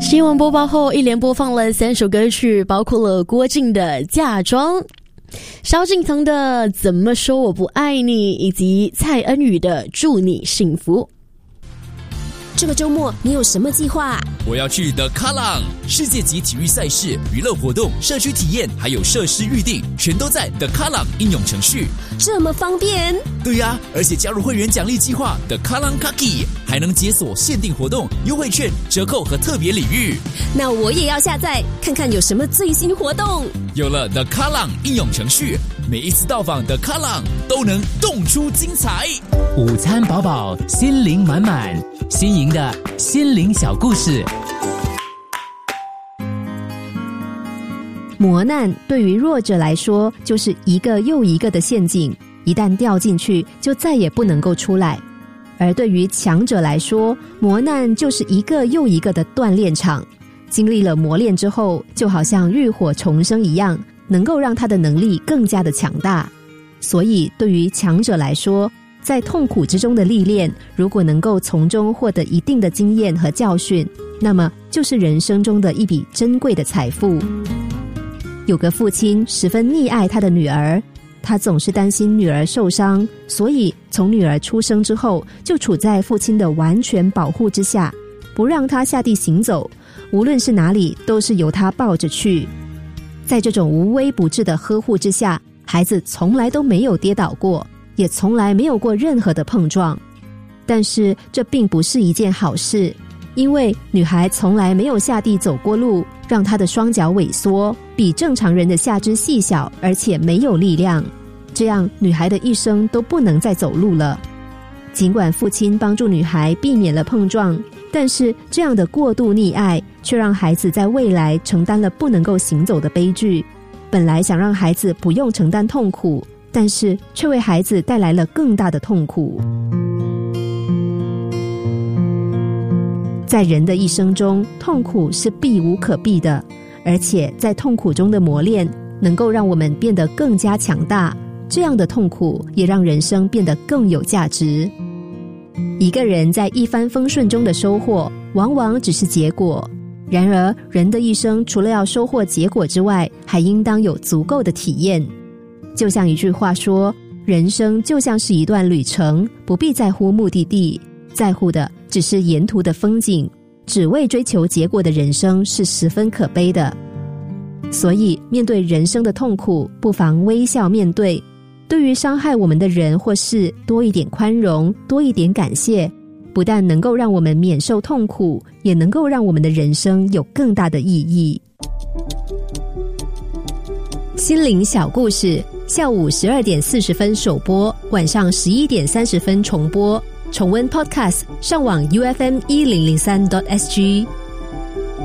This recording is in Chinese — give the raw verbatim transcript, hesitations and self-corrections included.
新闻播报后，一连播放了三首歌曲，包括了郭靖的《嫁妆》、萧敬腾的《怎么说我不爱你》，以及蔡恩宇的《祝你幸福》。 这个周末你有什么计划？ 我要去的卡朗世界级体育赛事、娱乐活动、社区体验，还有设施预定，全都在的卡朗应用程序。 这么方便？ 对呀、啊，而且加入会员奖励计划的卡朗卡基，还能解锁限定活动、优惠券、折扣和特别礼遇。 那我也要下载看看有什么最新活动。 有了的卡朗应用程序，每一次到访的卡朗都能动出精彩。 午餐饱饱，心灵满满，新颖的心灵小故事。 磨难对于弱者来说就是一个又一个的陷阱，一旦掉进去就再也不能够出来。而对于强者来说，磨难就是一个又一个的锻炼场，经历了磨练之后，就好像浴火重生一样，能够让他的能力更加的强大。所以对于强者来说，在痛苦之中的历练，如果能够从中获得一定的经验和教训，那么就是人生中的一笔珍贵的财富。有个父亲十分溺爱他的女儿，他总是担心女儿受伤，所以从女儿出生之后，就处在父亲的完全保护之下，不让她下地行走，无论是哪里都是由他抱着去。在这种无微不至的呵护之下，孩子从来都没有跌倒过，也从来没有过任何的碰撞。但是这并不是一件好事，因为女孩从来没有下地走过路，让她的双脚萎缩，比正常人的下肢细小，而且没有力量，这样女孩的一生都不能再走路了。尽管父亲帮助女孩避免了碰撞，但是这样的过度溺爱却让孩子在未来承担了不能够行走的悲剧。本来想让孩子不用承担痛苦，但是却为孩子带来了更大的痛苦。在人的一生中，痛苦是避无可避的，而且在痛苦中的磨练能够让我们变得更加强大，这样的痛苦也让人生变得更有价值。一个人在一帆风顺中的收获往往只是结果，然而人的一生除了要收获结果之外，还应当有足够的体验。就像一句话说，人生就像是一段旅程，不必在乎目的地，在乎的只是沿途的风景。只为追求结果的人生是十分可悲的。所以面对人生的痛苦，不妨微笑面对，对于伤害我们的人或事多一点宽容，多一点感谢，不但能够让我们免受痛苦，也能够让我们的人生有更大的意义。心灵小故事，下午十二点四十分首播，晚上十一点三十分重播。重温 Podcast， 上网 U F M 一零零三 点 S G。